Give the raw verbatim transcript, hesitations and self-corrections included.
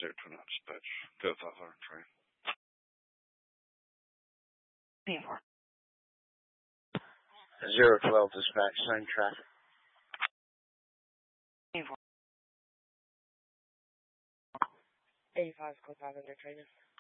zero two nine dispatch. Go five hundred train. Zero twelve dispatch, same traffic. eighty-five, code five hundred training.